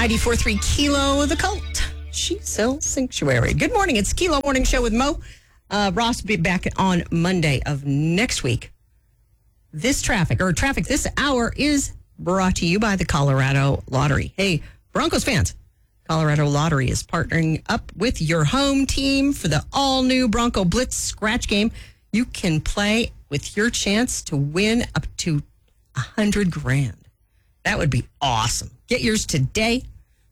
94.3 Kilo, the cult. She sells sanctuary. Good morning. It's Kilo Morning Show with Mo. Ross will be back on Monday of next week. This traffic this hour is brought to you by the Colorado Lottery. Hey, Broncos fans, Colorado Lottery is partnering up with your home team for the all-new Bronco Blitz scratch game. You can play with your chance to win up to $100,000. That would be awesome. Get yours today